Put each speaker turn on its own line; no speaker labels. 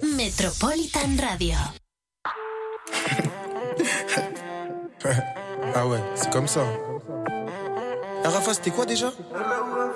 Metropolitan Radio.
Ah ouais, c'est comme ça. Ah Rafa, c'était quoi déjà?